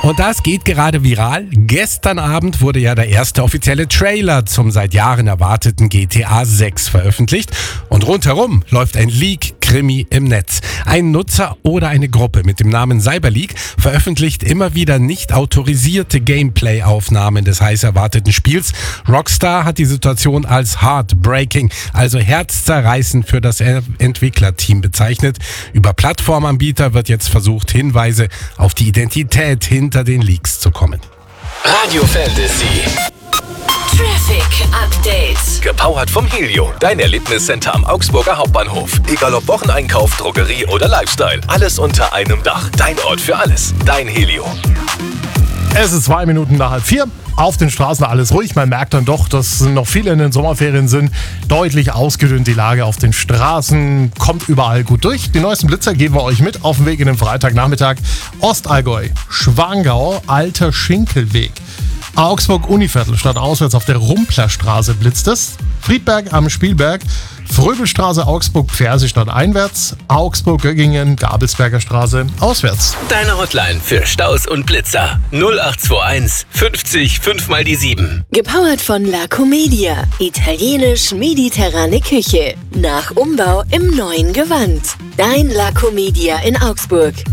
Und das geht gerade viral. Gestern Abend wurde ja der erste offizielle Trailer zum seit Jahren erwarteten GTA 6 veröffentlicht. Und rundherum läuft ein Leak-Krimi im Netz. Ein Nutzer oder eine Gruppe mit dem Namen Cyberleak veröffentlicht immer wieder nicht autorisierte Gameplay-Aufnahmen des heiß erwarteten Spiels. Rockstar hat die Situation als heartbreaking, also herzzerreißend für das Entwicklerteam bezeichnet. Über Plattformanbieter wird jetzt versucht, Hinweise auf die Identität hinter den Leaks zu kommen. Radio Fantasy. Traffic Update. Gepowert vom Helio, dein Erlebniscenter am Augsburger Hauptbahnhof. Egal ob Wocheneinkauf, Drogerie oder Lifestyle. Alles unter einem Dach. Dein Ort für alles. Dein Helio. Es ist 2 Minuten nach 3:30. Auf den Straßen alles ruhig. Man merkt dann doch, dass noch viele in den Sommerferien sind. Deutlich ausgedünnt die Lage auf den Straßen. Kommt überall gut durch. Die neuesten Blitzer geben wir euch mit auf dem Weg in den Freitagnachmittag. Ostallgäu, Schwangau, Alter Schinkelweg. Augsburg Univiertel statt auswärts auf der Rumplerstraße blitzt es. Friedberg am Spielberg, Fröbelstraße Augsburg Pferse statt einwärts, Augsburg Göggingen, Gabelsberger Straße auswärts. Deine Hotline für Staus und Blitzer 0821 50 5 mal die 7. Gepowert von La Comedia. Italienisch-mediterrane Küche. Nach Umbau im neuen Gewand. Dein La Comedia in Augsburg.